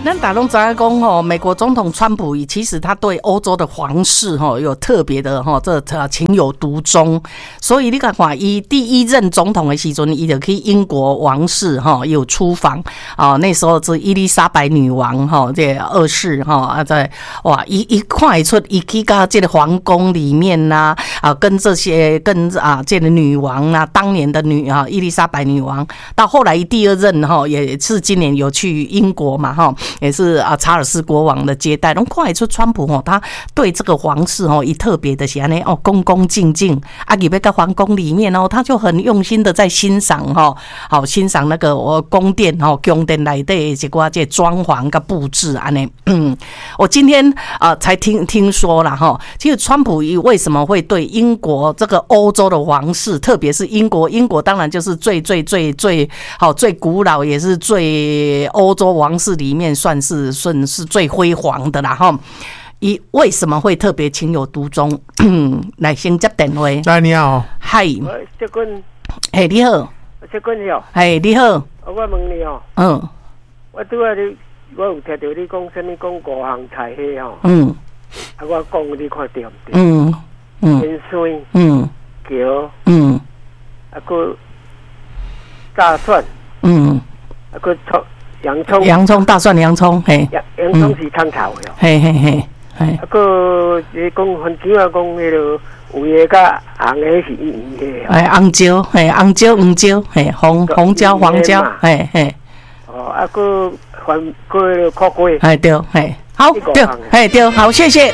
咱大拢知影讲吼，美国总统川普其实他对欧洲的皇室吼有特别的吼，这情有独钟。所以你看，伊第一任总统的时阵，伊就去英国王室吼有出访啊。那时候是伊丽莎白女王吼，这二世吼啊，在哇，一看得出，伊去到这个皇宫里面呐啊，跟这个女王啊，当年的伊丽莎白女王，到后来第二任哈，也是今年有去英国嘛哈。也是查尔斯国王的接待，拢看得出川普吼，他对这个皇室吼，伊特别的是安尼哦，恭恭敬敬啊，入要到皇宫里面哦，他就很用心的在欣赏吼，好欣赏那个宫殿吼，宫殿内底一寡这装潢跟布置安尼。我今天才听说啦哈，其实川普为什么会对英国这个欧洲的皇室，特别是英国当然就是最古老，也是最欧洲王室里面算是最辉煌的啦哈。伊为什么会特别情有独钟？来先接电话。 来，你好。 嗨。 小君。 嘿，你好。 小君好。 嘿，你好。 我问你哦。我拄仔我有听到你讲什么讲5项菜系吼。我讲你看对唔对？盐水。桥。个大蒜。个洋葱， 大蒜，洋葱，嘿， 洋葱是汤头的， 嘿嘿嘿，嘿。 个你讲番薯啊，讲迄个有诶甲红诶是圆诶， 红椒，嘿，红椒，黄椒，嘿，红椒，黄椒，嘿嘿。 个个苦瓜， 哎对，嘿，好，对，嘿对，好，谢谢，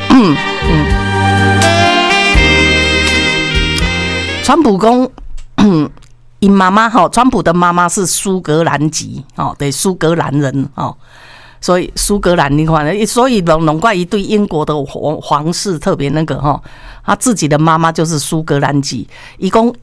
川普公，因妈妈哈，川普的妈妈是苏格兰籍哦，对，苏格兰人哦，所以苏格兰你看，所以难怪一对英国的皇室特别那个哈，他自己的妈妈就是苏格兰籍。一共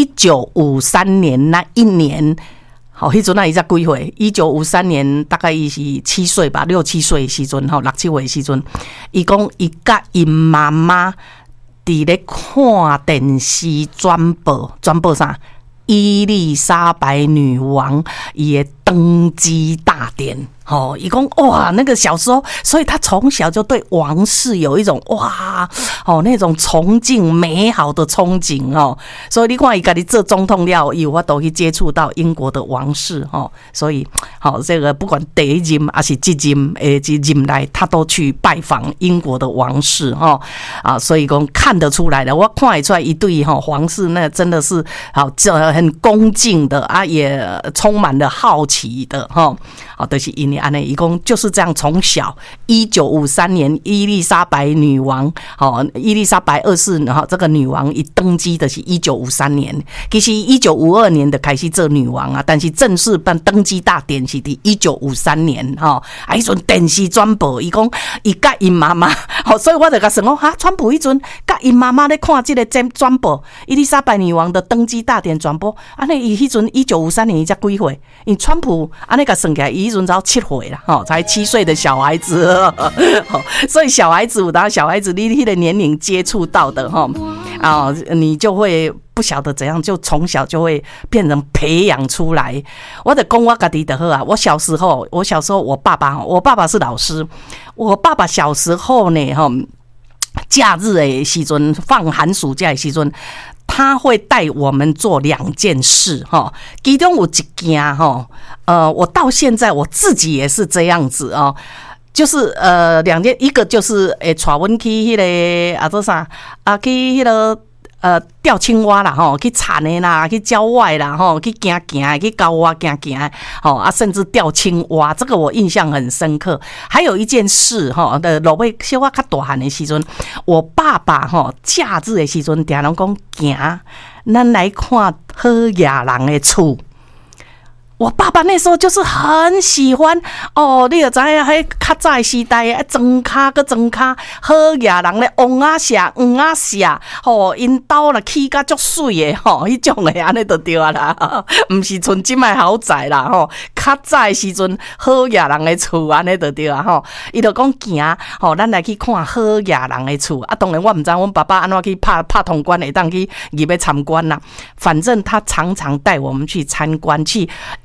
1953年那一年，好，迄阵啊伊才几岁？1953年大概伊是7岁吧，6、7岁的时阵吼，6、7岁的时阵，伊讲伊甲因妈妈伫咧看电视转播啥？伊丽莎白女王伊的登基大典，伊讲哇，那个小时候，所以他从小就对王室有一种哇，那种崇敬美好的憧憬所以你看伊家己做总统了，有法度去接触到英国的王室所以这个不管第一任还是这任来，他都去拜访英国的王室所以讲看得出来的，我看得出来一对皇室那真的是很恭敬的也充满了好奇的就是因为安尼，一共就是这样，从小1953年伊丽莎白女王伊丽莎白二世这个女王一登基的是1953年，其实1952年的开始做女王但是正式办登基大典是伫1953年迄阵电视转播，伊讲伊甲因妈妈所以我就甲想讲川普迄阵甲因妈妈咧看这个转播伊丽莎白女王的登基大典转播，安尼伊迄阵1953年伊才几岁？因川普安尼甲算起来，伊迄阵才7岁啦，才7岁的小孩子所以小孩子有当小孩子你迄个年龄接触到的你就会不晓得怎样，就从小就会变成培养出来。我就讲我自己就好啊。我小时候，我爸爸是老师，我爸爸小时候呢，假日的时阵，放寒暑假的时阵，他会带我们做2件事其中有一件我到现在我自己也是这样子就是2件，一个就是带我们去迄个做啥去迄个钓青蛙啦去田的啦，去郊外啦去行去高洼行甚至钓青蛙，这个我印象很深刻。还有一件事的落尾小我较大汉的时阵，我爸爸假日的时阵定拢讲行，咱来看好野人的厝。我爸爸那时候就是很喜欢你就知影迄较早的时代装卡好野人咧王啊射黄啊射因兜啦起甲足水的迄种的安尼就对啊啦，毋是像即摆豪宅啦较早的时阵好野人的厝安尼就对啊伊就讲行咱来去看好野人的厝当然我毋知阮爸爸安怎去拍通关会当去入去参观啦，反正他常常带我们去参观去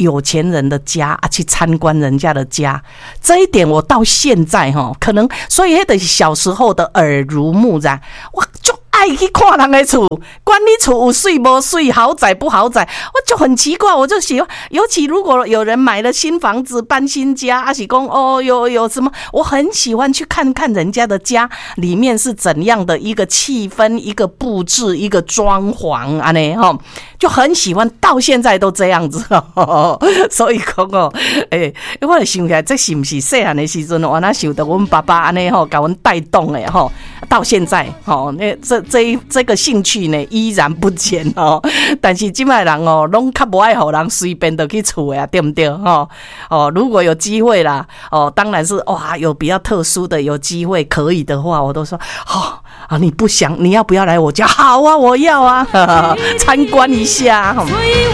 有钱人的家啊，去参观人家的家，这一点我到现在可能，所以那个小时候的耳濡目染，我就爱去看人的厝，管你厝有水没水，豪宅不豪宅，我就很奇怪，我就喜欢。尤其如果有人买了新房子、搬新家，还是说有什么，我很喜欢去看看人家的家里面是怎样的一个气氛、一个布置、一个装潢啊呢就很喜欢，到现在都这样子所以讲我就想起来，这是不是细汉的时阵我那想到我们爸爸安尼给我们带动的到现在这个兴趣呢依然不减但是现在人拢较不爱让人随便就去厝呀，对不对如果有机会啦当然是哇，有比较特殊的有机会可以的话，我都说你不想，你要不要来我家？好啊，我要啊参观一下